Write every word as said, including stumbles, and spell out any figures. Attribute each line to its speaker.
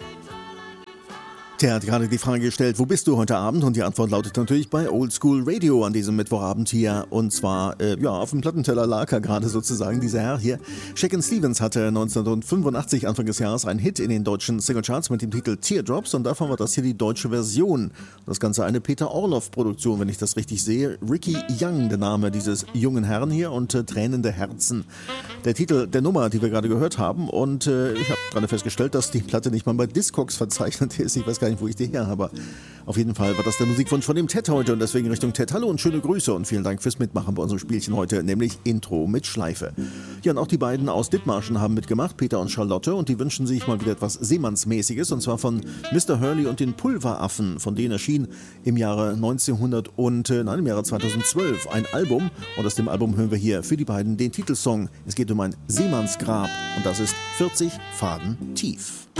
Speaker 1: Der hat gerade die Frage gestellt, wo bist du heute Abend? Und die Antwort lautet natürlich bei Oldschool Radio an diesem Mittwochabend hier. Und zwar, äh, ja, auf dem Plattenteller lag er gerade sozusagen, dieser Herr hier. Shakin' Stevens hatte neunzehnhundertfünfundachtzig, Anfang des Jahres, einen Hit in den deutschen Singlecharts mit dem Titel Teardrops. Und davon war das hier die deutsche Version. Das Ganze eine Peter Orloff-Produktion, wenn ich das richtig sehe. Ricky Young, der Name dieses jungen Herrn hier, und äh, Tränende Herzen. Der Titel der Nummer, die wir gerade gehört haben. Und äh, ich habe gerade festgestellt, dass die Platte nicht mal bei Discogs verzeichnet ist. Ich weiß gar nicht, wo ich die her habe. Auf jeden Fall war das der Musikwunsch von dem Ted heute und deswegen Richtung Ted. Hallo und schöne Grüße und vielen Dank fürs Mitmachen bei unserem Spielchen heute, nämlich Intro mit Schleife. Ja, und auch die beiden aus Dithmarschen haben mitgemacht, Peter und Charlotte, und die wünschen sich mal wieder etwas Seemannsmäßiges, und zwar von Mister Hurley und den Pulveraffen. Von denen erschien im Jahre neunzehnhundert und, äh, nein, im Jahre zweitausendzwölf ein Album, und aus dem Album hören wir hier für die beiden den Titelsong. Es geht um ein Seemannsgrab und das ist vierzig Faden tief.